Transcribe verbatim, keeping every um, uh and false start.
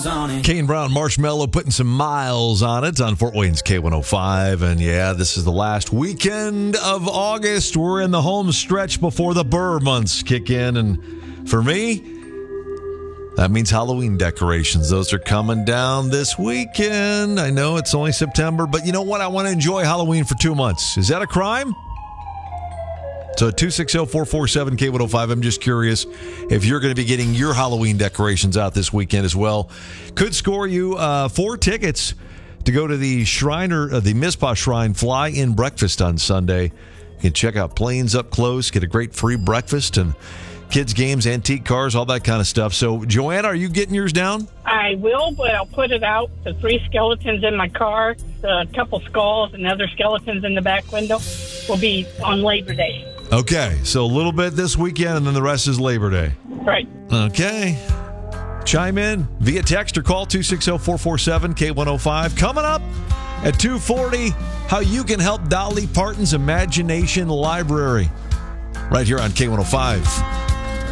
miles on it. Kane Brown Marshmallow putting some miles on it on Fort Wayne's K one oh five. And yeah, this is the last weekend of August. We're in the home stretch before the Burr months kick in. And for me, that means Halloween decorations. Those are coming down this weekend. I know it's only September, but you know what? I want to enjoy Halloween for two months. Is that a crime? So two six zero, four four seven, K one oh five. I'm just curious if you're going to be getting your Halloween decorations out this weekend as well. Could score you uh, four tickets to go to the Shriner, uh, the Mizpah Shrine Fly-In Breakfast on Sunday. You can check out planes up close, get a great free breakfast, and kids' games, antique cars, all that kind of stuff. So, Joanna, are you getting yours down? I will, but I'll put it out. The three skeletons in my car, a couple skulls, and other skeletons in the back window will be on Labor Day. Okay, so a little bit this weekend, and then the rest is Labor Day. Right. Okay. Chime in via text or call two six zero, four four seven, K one oh five. Coming up at two forty, how you can help Dolly Parton's Imagination Library. Right here on K one oh five.